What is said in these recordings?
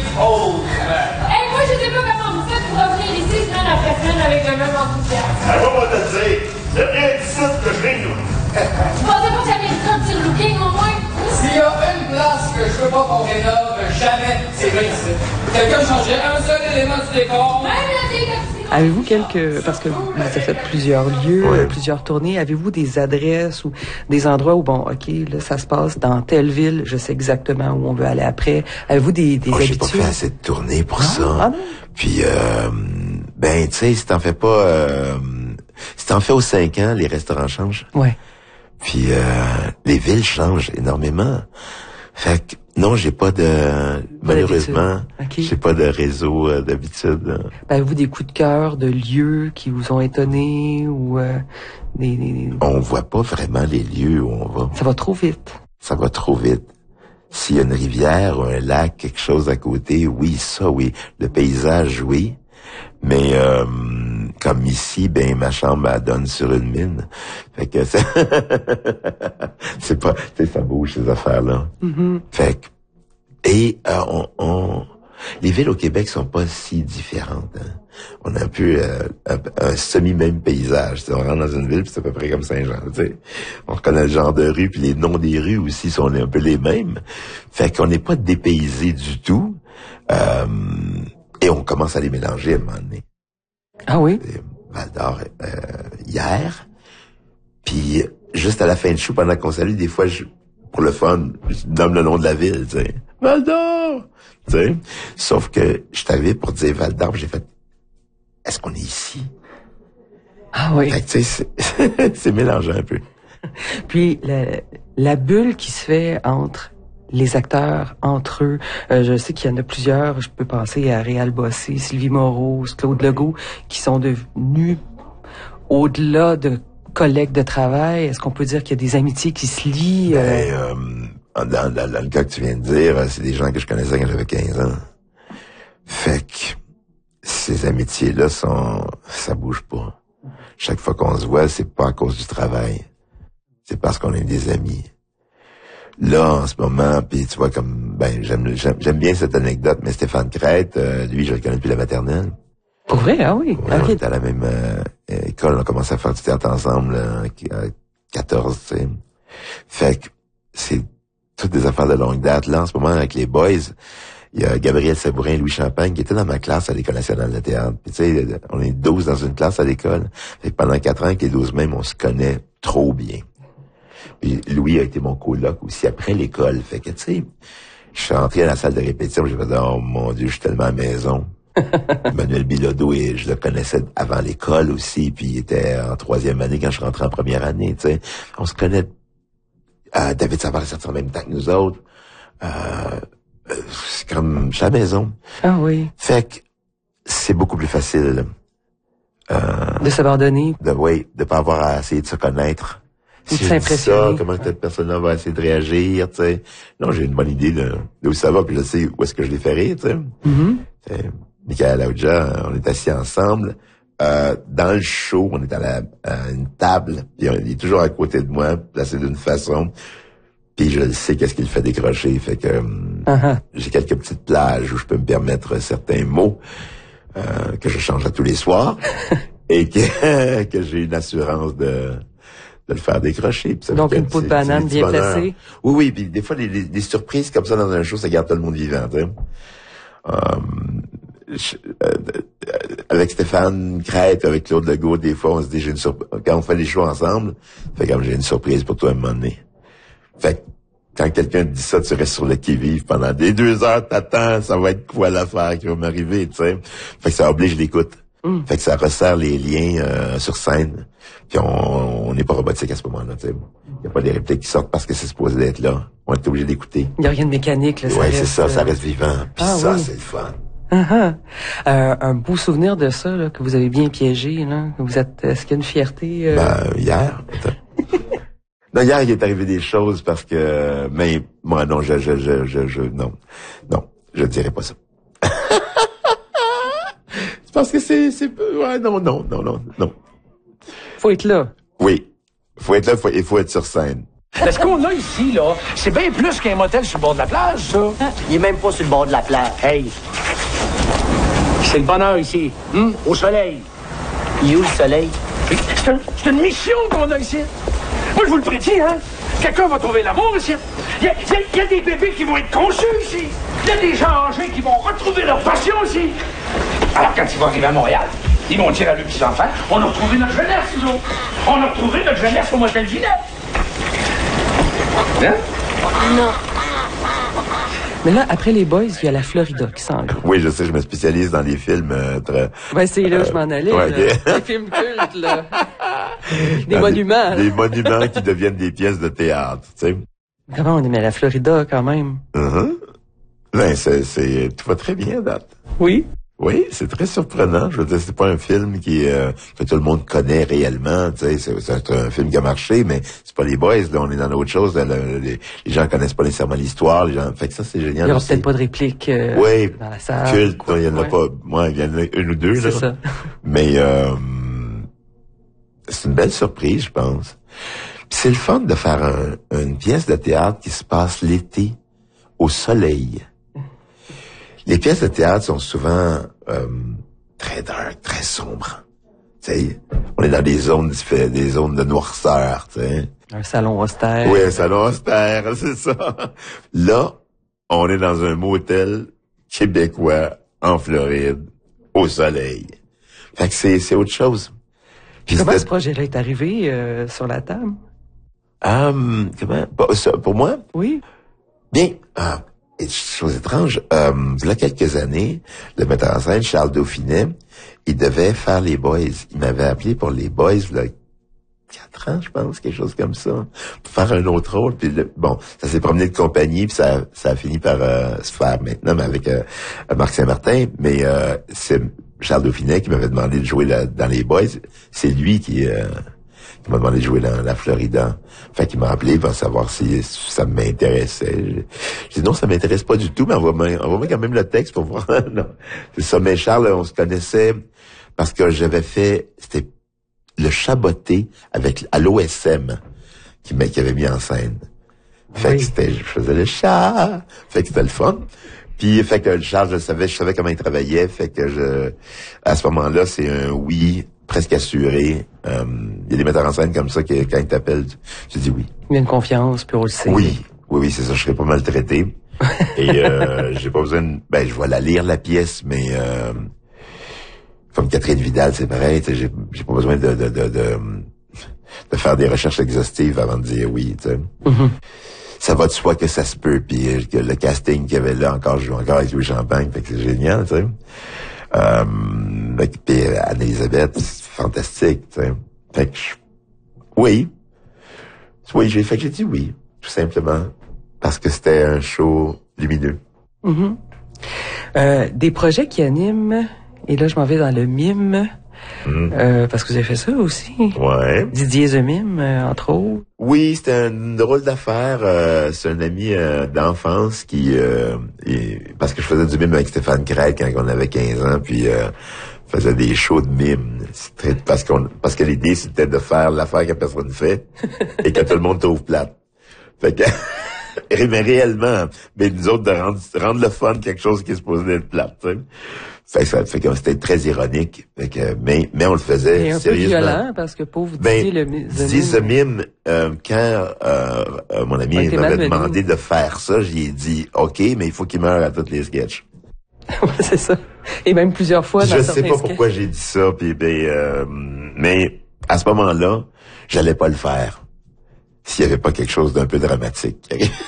Oh, Hey, moi, je sais pas comment vous faites pour revenir ici semaine après semaine avec le même enthousiasme. ça va, moi, te dire. C'est rien d'ici, le chez nous. Vous pensez pas que ça méritera un petit looking, au moins? S'il y a une place que je veux pas qu'on rénove, jamais, c'est bien ici. Quelqu'un changerait un seul élément du décor. Même la fille comme si... Avez-vous parce que vous avez fait plusieurs lieux, Ouais. plusieurs tournées, avez-vous des adresses ou des endroits où, bon, OK, là, ça se passe dans telle ville, je sais exactement où on veut aller après. Avez-vous des J'ai habitudes? pas fait assez de tournées pour Ah, ça. ah non? Puis, ben, tu sais, si t'en fais pas... si t'en fais aux 5 ans, les restaurants changent. Ouais. Puis, les villes changent énormément. Fait que, non, j'ai pas de... Malheureusement, Ok. j'ai pas de réseau d'habitude. Ben, avez-vous des coups de cœur de lieux qui vous ont étonné ou des... On voit pas vraiment les lieux où on va. Ça va trop vite. Ça va trop vite. S'il y a une rivière ou un lac, quelque chose à côté, oui, ça, oui. Le paysage, oui. Mais comme ici, ben ma chambre elle donne sur une mine. Fait que c'est c'est pas, tu sais, ça bouge ces affaires-là. Mm-hmm. Fait que les villes au Québec sont pas si différentes. Hein. On a un peu un semi-même paysage. T'sais, on rentre dans une ville, puis c'est à peu près comme Saint-Jean. T'sais. On reconnaît le genre de rue, puis les noms des rues aussi sont un peu les mêmes. Fait qu'on n'est pas dépaysé du tout. Et on commence à les mélanger à un moment donné. Ah oui? Val-d'Or hier. Puis juste à la fin du show, pendant qu'on salue, des fois, pour le fun, je nomme le nom de la ville, tu sais. Val-d'Or! Tu sais. Sauf que je t'avais pour dire Val-d'Or, j'ai fait, est-ce qu'on est ici? Ah oui. Fait que, tu sais, c'est mélangeant un peu. Puis la bulle qui se fait entre les acteurs, entre eux, je sais qu'il y en a plusieurs, je peux penser à Réal Bossé, Sylvie Moreau, Claude Legault, qui sont devenus au-delà de collègues de travail. Est-ce qu'on peut dire qu'il y a des amitiés qui se lient? Dans le cas que tu viens de dire, c'est des gens que je connaissais quand j'avais 15 ans. Fait que ces amitiés-là ça bouge pas. Chaque fois qu'on se voit, c'est pas à cause du travail. C'est parce qu'on est des amis. Là, en ce moment, puis tu vois, comme j'aime bien cette anecdote, mais Stéphane Crête, lui, je le connais depuis la maternelle. Pour vrai? Ah oui. Ouais, on Okay. était à la même école, on a commencé à faire du théâtre ensemble à 14, tu sais. Fait que c'est toutes des affaires de longue date. Là, en ce moment, avec les boys, il y a Gabriel Sabourin et Louis Champagne qui étaient dans ma classe à l'École nationale de théâtre. Puis tu sais, on est 12 dans une classe à l'école. Fait que pendant 4 ans, avec les 12 mêmes, on se connaît trop bien. Puis Louis a été mon coloc aussi après l'école. Fait que, tu sais, je suis entré à la salle de répétition, j'ai fait « Oh mon Dieu, je suis tellement à la maison ». Manuel Bilodeau, et je le connaissais avant l'école aussi, puis il était en 3e année quand je rentrais en première année, tu sais. On se connaît. David Savard est sorti en même temps que nous autres. C'est comme, je suis à la maison. Ah oui. Fait que c'est beaucoup plus facile De s'abandonner. de pas avoir à essayer de se connaître. Ou de Si je dis s'impressionner. ça, comment cette personne-là va essayer de réagir, tu sais. Non, j'ai une bonne idée de où ça va, puis je sais où est-ce que je les fais rire, tu sais. Mm-hmm. Michael Aouja, on est assis ensemble. Dans le show, on est à une table, puis il est toujours à côté de moi, placé d'une façon. Puis je le sais qu'est-ce qu'il fait décrocher. Fait que j'ai quelques petites plages où je peux me permettre certains mots que je change à tous les soirs et que j'ai une assurance de le faire décrocher. Puis ça Donc fait une un peau de petit- banane petit bien bonheur. placée. Oui, puis des fois, les surprises comme ça dans un show, ça garde tout le monde vivant, tu sais. Avec Stéphane Crête, avec Claude Legault, des fois, on se dit, quand on fait les shows ensemble, fait comme j'ai une surprise pour toi à un moment donné. Fait que, quand quelqu'un te dit ça, tu restes sur le qui-vive pendant des 2 heures, t'attends, ça va être quoi l'affaire qui va m'arriver, tu sais. Fait que ça oblige l'écoute. Fait que ça resserre les liens sur scène. Puis on n'est pas robotique à ce moment-là, tu sais. Il n'y a pas des répliques qui sortent parce que c'est supposé d'être là. On est obligé d'écouter. Il n'y a rien de mécanique, là. Ouais, c'est ça, ça reste vivant. Puis Ah ça, oui. c'est le fun. Un beau souvenir de ça, là, que vous avez bien piégé, là. Est-ce qu'il y a une fierté? Hier. Attends. Non, hier, il est arrivé des choses parce que, mais, moi, non, non, je dirais pas ça. C'est parce que c'est, ouais, non. Faut être là. Oui. Faut être là, il faut être sur scène. Ce qu'on a ici, là, c'est bien plus qu'un motel sur le bord de la plage, ça. Il est même pas sur le bord de la plage. Hey, c'est le bonheur ici, au soleil. Il est où le soleil? C'est une mission qu'on a ici. Moi, je vous le prédis, hein. Quelqu'un va trouver l'amour ici. Il y a des bébés qui vont être conçus ici. Il y a des gens âgés qui vont retrouver leur passion ici. Alors, quand ils vont arriver à Montréal, ils vont dire à leurs petits-enfants, on a retrouvé notre jeunesse, nous autres. On a retrouvé notre jeunesse au motel Ginette. Hein? Non. Mais là, après les Boys, il y a la Florida qui s'en vient. Oui, je sais, je me spécialise dans les films très... Ouais, c'est là où je m'en allais. ouais, là. ok. Des films cultes, là. Des monuments. Des monuments qui deviennent des pièces de théâtre, tu sais. Comment on aimait la Florida, quand même? Ben, tout va très bien, date. Oui. Oui, c'est très surprenant. Je veux dire, c'est pas un film que tout le monde connaît réellement. Tu sais, c'est un film qui a marché, mais c'est pas les Boys. Là, on est dans autre chose. Les gens connaissent pas nécessairement l'histoire. Les gens, fait que ça, c'est génial. Il y aura aussi. peut-être pas de réplique oui, dans la salle. Culte, quoi, il y en a pas. Moi, il y en a une ou deux. C'est là. ça. Mais c'est une belle surprise, je pense. Puis c'est le fun de faire une pièce de théâtre qui se passe l'été au soleil. Les pièces de théâtre sont souvent très dark, très sombres. Tu sais, on est dans des zones de noirceur, tu sais. Un salon austère. Oui, un salon austère, c'est ça. Là, on est dans un motel québécois en Floride, au soleil. Fait que c'est autre chose. Puis Comment ce projet-là est arrivé sur la table? Comment? Pour moi? Oui. Bien, chose étrange, il y a quelques années, le metteur en scène, Charles Dauphinet, il devait faire les Boys. Il m'avait appelé pour les Boys, il y a 4 ans, je pense, quelque chose comme ça, pour faire un autre rôle. Puis bon, ça s'est promené de compagnie, puis ça a fini par se faire maintenant, mais avec Marc Saint-Martin. Mais c'est Charles Dauphinet qui m'avait demandé de jouer dans les Boys. C'est lui qui m'a demandé de jouer dans la Florida. Fait qu'il m'a appelé pour savoir si ça m'intéressait. J'ai dit non, ça m'intéresse pas du tout, mais envoie-moi quand même le texte pour voir. Non. C'est ça. Mais Charles, on se connaissait parce que c'était le Chaboté à l'OSM qui avait mis en scène. Fait que je faisais le chat. Fait que c'était le fun. Puis, fait que Charles, je savais comment il travaillait. Fait que à ce moment-là, c'est un oui presque assuré. Il y a des metteurs en scène comme ça qui, quand ils t'appellent, tu dis oui. Il y a une confiance, puis on le sait. Oui, c'est ça. Je serais pas maltraité. Et j'ai pas besoin je vais la lire, la pièce, mais comme Catherine Vidal, c'est pareil. J'ai pas besoin de faire des recherches exhaustives avant de dire oui, tu sais. Mm-hmm. Ça va de soi que ça se peut, puis que le casting qu'il y avait là, je joue encore avec Louis Champagne, fait que c'est génial, tu sais. Puis Anne-Elisabeth, c'est fantastique, tu sais. Fait que oui, j'ai dit oui, tout simplement, parce que c'était un show lumineux. Mm-hmm. Des projets qui animent, et là je m'en vais dans le mime, parce que vous avez fait ça aussi. Ouais. Didier The Mime, entre autres. Oui, c'était une drôle d'affaire. C'est un ami d'enfance qui... parce que je faisais du mime avec Stéphane Craig quand on avait 15 ans, puis faisait des shows de mime. Parce que l'idée, c'était de faire l'affaire que personne fait et que tout le monde trouve plate. Fait que... mais réellement, mais nous autres, de rendre le fun quelque chose qui est supposé être plate, tu sais. Fait que c'était très ironique. Fait que, mais on le faisait et un sérieusement. peu violent, parce que pauvre Didier Didier The Mime, quand mon ami m'avait demandé de faire ça, j'ai dit OK, mais il faut qu'il meure à toutes les sketchs. C'est ça. Et même plusieurs fois dans je sais pas pourquoi j'ai dit ça, puis mais à ce moment-là, j'allais pas le faire s'il y avait pas quelque chose d'un peu dramatique.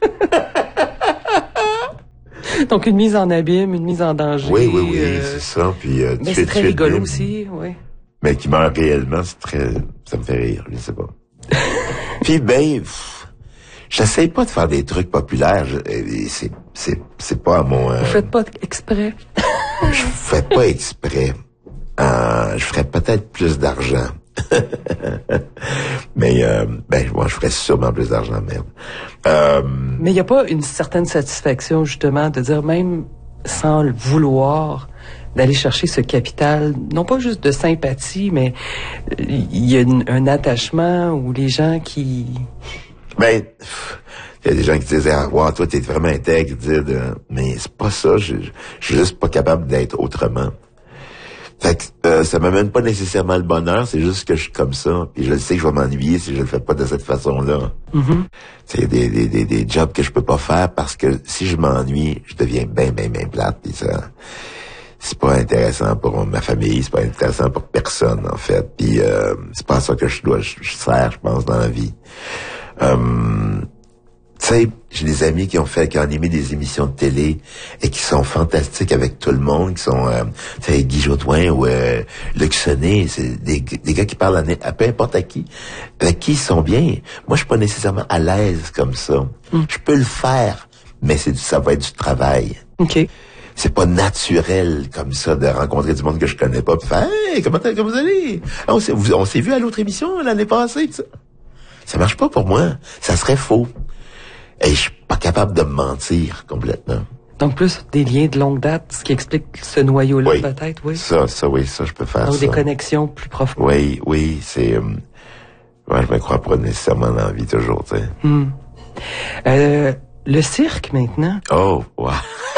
Donc une mise en abîme, une mise en danger. Oui, c'est ça. Puis mais c'est très rigolo aussi, oui. Mais qui meurt réellement, ça me fait rire, je sais pas. Puis j'essaie pas de faire des trucs populaires. C'est pas à mon. Vous faites pas exprès. Je fais pas exprès. Je ferais peut-être plus d'argent. Mais moi je ferais sûrement plus d'argent, merde. Mais il y a pas une certaine satisfaction justement de dire, même sans le vouloir, d'aller chercher ce capital, non pas juste de sympathie, mais il y a un attachement où les gens qui Ben, il y a des gens qui disent, ah, wow, toi, t'es vraiment intègre, mais c'est pas ça, je suis juste pas capable d'être autrement. Fait que, ça m'amène pas nécessairement le bonheur, c'est juste que je suis comme ça, puis je sais que je vais m'ennuyer si je le fais pas de cette façon-là. C'est des jobs que je peux pas faire parce que si je m'ennuie, je deviens bien plate, puis ça, c'est pas intéressant pour ma famille, c'est pas intéressant pour personne, en fait, puis c'est pas ça que je sers, je pense, dans la vie. Tu sais, j'ai des amis qui ont animé des émissions de télé et qui sont fantastiques avec tout le monde, qui sont, tu sais, Guy Jodoin ou Luc Sonnet, c'est des gars qui parlent à peu importe à qui, avec qui ils sont bien. Moi, je suis pas nécessairement à l'aise comme ça. Je peux le faire, mais ça va être du travail. OK. C'est pas naturel comme ça de rencontrer du monde que je connais pas, puis faire, hey, comment vous allez? On s'est vu à l'autre émission l'année passée, ça. Ça marche pas pour moi. Ça serait faux. Et je suis pas capable de me mentir complètement. Donc plus des liens de longue date, ce qui explique ce noyau-là, oui. peut-être, oui. Ça, je peux faire. Donc ça. Des connexions plus profondes. Oui, c'est... je me crois pas nécessairement dans la vie toujours, tu sais. Le cirque, maintenant. Oh, wow.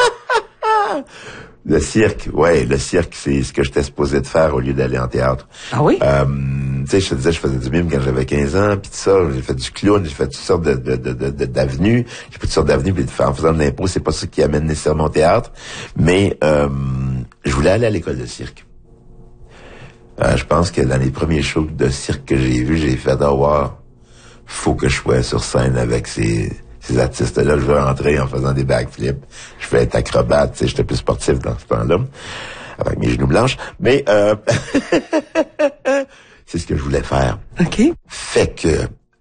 Le cirque, c'est ce que j'étais supposé de faire au lieu d'aller en théâtre. Ah oui? Tu sais, je te disais, je faisais du mime quand j'avais 15 ans, puis tout ça, j'ai fait du clown, j'ai fait toutes sortes d'avenues, j'ai fait toutes sortes d'avenues, puis en faisant de l'impro, c'est pas ça qui amène nécessairement au théâtre, mais je voulais aller à l'école de cirque. Je pense que dans les premiers shows de cirque que j'ai vus, j'ai fait, faut que je sois sur scène avec ces artistes-là, je veux entrer en faisant des backflips, je veux être acrobate, tu sais, j'étais plus sportif dans ce temps-là, avec mes genoux blanches, mais c'est ce que je voulais faire. OK. Fait que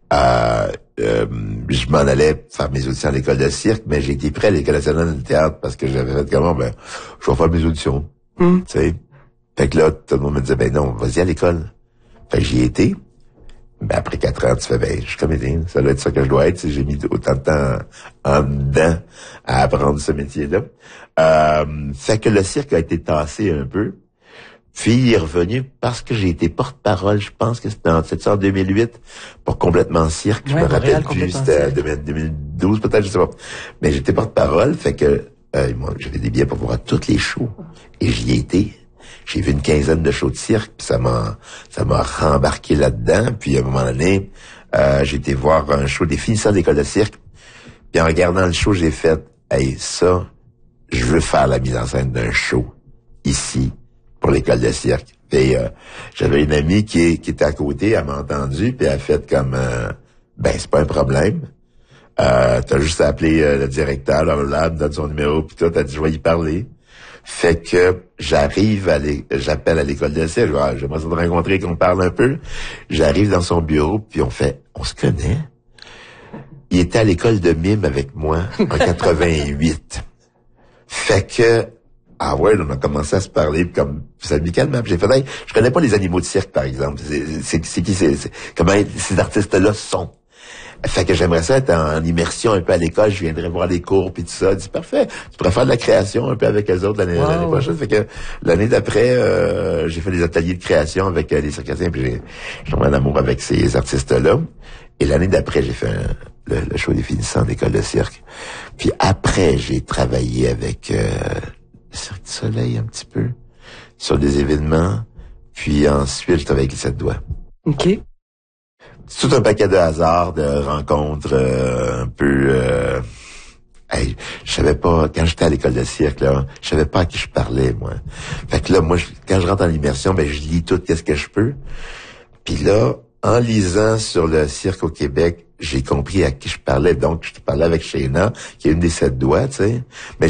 je m'en allais faire mes auditions à l'école de cirque, mais j'ai été prêt à l'École nationale de théâtre parce que j'avais fait comment, je vais faire mes auditions, tu sais. Fait que là, tout le monde me disait, non, vas-y à l'école. Fait que j'y ai été. Après 4 ans, tu fais, je suis comédien, ça doit être ça que je dois être. J'ai mis autant de temps en dedans à apprendre ce métier-là. Fait que le cirque a été tassé un peu. Puis il est revenu parce que j'ai été porte-parole, je pense que c'était en 2008, pour Complètement Cirque. Je me rappelle plus, c'était 2012 peut-être, je sais pas. Mais j'étais porte-parole, fait que j'avais des billets pour voir tous les shows. Et j'y ai été. J'ai vu une quinzaine de shows de cirque, puis ça m'a rembarqué là-dedans. Puis à un moment donné, j'ai été voir un show des finissants d'école de cirque. Puis en regardant le show, j'ai fait, ça, je veux faire la mise en scène d'un show ici pour l'école de cirque. Puis j'avais une amie qui était à côté, elle m'a entendu, puis elle a fait comme, c'est pas un problème. T'as juste à appeler le directeur, là, me donne son numéro, puis toi, t'as dit, je vais y parler. Fait que j'appelle à l'école de cirque, j'aimerais ça te rencontrer, qu'on parle un peu. J'arrive dans son bureau, puis on se connaît. Il était à l'école de mime avec moi en 88. Fait que, on a commencé à se parler, comme, ça amicalement. Puis j'ai fait, je connais pas les animaux de cirque, par exemple. Comment ces artistes-là sont. Fait que j'aimerais ça être en immersion un peu à l'école, je viendrais voir les cours puis tout ça. Je dis parfait, tu pourrais faire de la création un peu avec eux autres l'année prochaine. Fait que l'année d'après, j'ai fait des ateliers de création avec les circassiens, puis j'ai tombé en amour avec ces artistes-là. Et l'année d'après, j'ai fait le show des finissants d'école de cirque. Puis après, j'ai travaillé avec le Cirque du Soleil un petit peu sur des événements. Puis ensuite, je travaillé avec les 7 doigts. OK. C'est tout un paquet de hasards, de rencontres un peu... je savais pas, quand j'étais à l'école de cirque, là, je savais pas à qui je parlais, moi. Fait que là, moi, quand je rentre en immersion, je lis tout qu'est-ce que je peux. Puis là, en lisant sur le cirque au Québec, j'ai compris à qui je parlais. Donc, je parlais avec Shayna, qui est une des 7 doigts, tu sais. Mais